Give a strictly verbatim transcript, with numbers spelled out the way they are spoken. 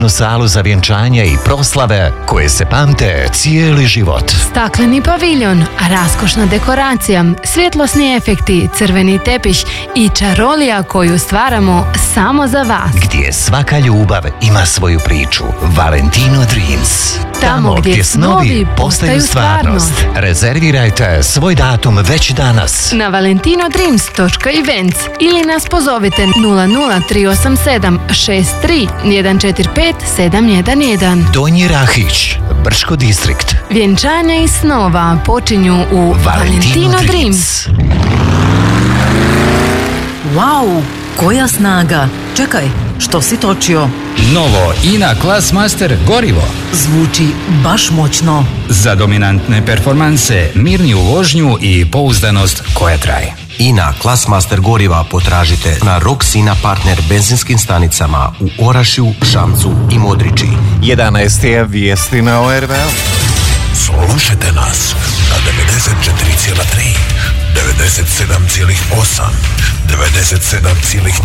salu za vjenčanje i proslave koje se pamte cijeli život. Stakleni paviljon, raskošna dekoracija, svjetlosni efekti, crveni tepih i čarolija koju stvaramo samo za vas. Gdje svaka ljubav ima svoju priču. Valentino Dreams. Tamo gdje snovi postaju stvarnost. Rezervirajte svoj datum već danas Na valentinodreams točka events ili nas pozovite nula nula tri osam sedam šest tri jedan četiri pet sedam jedan jedan. Donji Rahić, Brško distrikt. Vjenčanja i snova počinju u Valentino Dreams. Wow, koja snaga! Čekaj, što si točio? Novo INA Classmaster gorivo. Zvuči baš moćno. Za dominantne performanse, mirniju vožnju i pouzdanost koja traje. INA Classmaster goriva potražite na Roxina Partner benzinskim stanicama u Orašju, Šamcu i Modriči. jedanaest je vijesti na O R V. Slušajte nas na devedeset četiri zarez tri, devedeset sedam zarez osam, devedeset sedam zarez